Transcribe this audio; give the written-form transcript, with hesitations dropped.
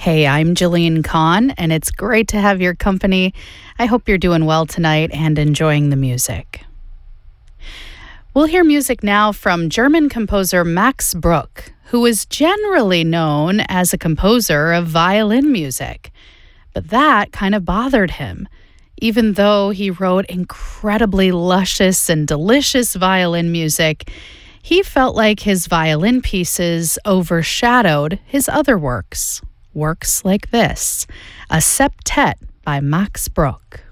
Hey, I'm Jillian Kahn, and it's great to have your company. I hope you're doing well tonight and enjoying the music. We'll hear music now from German composer Max Bruch, who is generally known as a composer of violin music. But that kind of bothered him. Even though he wrote incredibly luscious and delicious violin music, he felt like his violin pieces overshadowed his other works. Works like this, a septet by Max Bruch.